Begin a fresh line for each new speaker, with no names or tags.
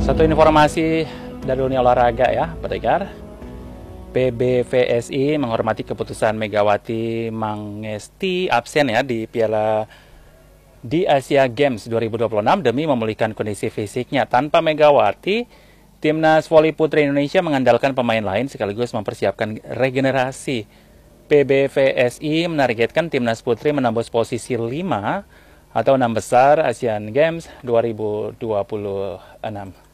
Satu informasi dari dunia olahraga ya, pendengar. PBVSI menghormati keputusan Megawati Mangesti absen ya di Asia Games 2026 demi memulihkan kondisi fisiknya. Tanpa Megawati, Timnas Voli Putri Indonesia mengandalkan pemain lain sekaligus mempersiapkan regenerasi. PBVSI menargetkan Timnas Putri menembus posisi 5 atau 6 besar Asian Games 2026.